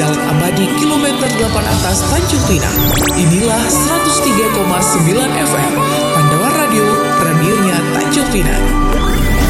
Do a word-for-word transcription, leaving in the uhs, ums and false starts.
Jalan Abadi kilometer delapan atas Tanjung Pinang. Inilah seratus tiga koma sembilan F M